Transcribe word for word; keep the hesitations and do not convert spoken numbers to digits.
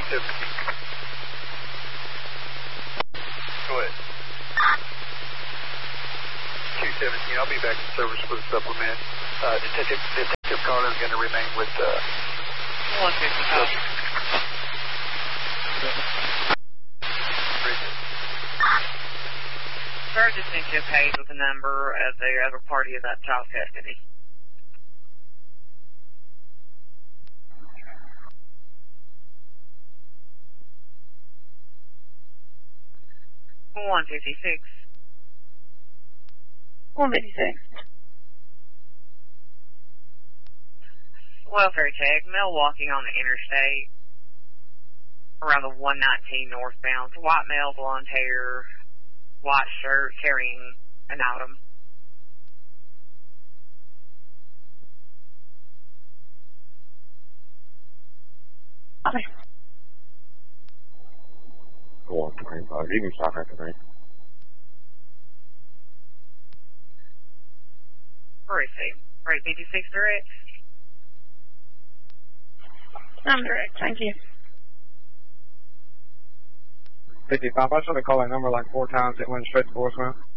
seventeen. Go ahead. two seventeen, I'll be back in service with a supplement. Uh, Detective, Detective Carlin is going to remain with uh, one fifty-five. Sir, I just need you a page with the number of the other party of that child custody. one fifty-six. one fifty-six. Welfare check, male walking on the interstate around the one nineteen northbound. White male, blonde hair, white shirt, carrying an item. Okay. one twenty-five. You can stop after me. Receive. Rate fifty-six direct. I'm direct, thank you. fifty-five, I tried to call that number like four times. It went straight to voicemail.